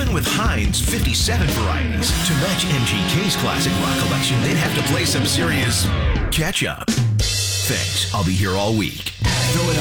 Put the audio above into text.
Along with Heinz 57 varieties. To match MGK's classic rock collection, they'd have to play some serious catch-up. Thanks. I'll be here all week.